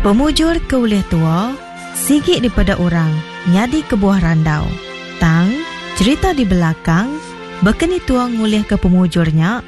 Pemujur ke ulih tua, sigit daripada orang, nyadi ke buah randau. Tang, cerita di belakang, berkeni tuang ngulih ke pemujurnya,